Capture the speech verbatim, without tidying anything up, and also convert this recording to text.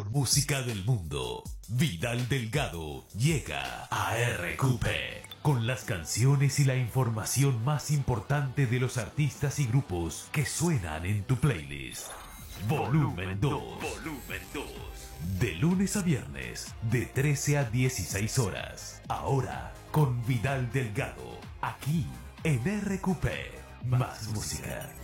música del mundo. Vidal Delgado llega a R Q P con las canciones y la información más importante de los artistas y grupos que suenan en tu playlist. Volumen dos. Volumen dos. De lunes a viernes, de trece a dieciséis horas. Ahora, con Vidal Delgado, aquí en R Q P. Más música.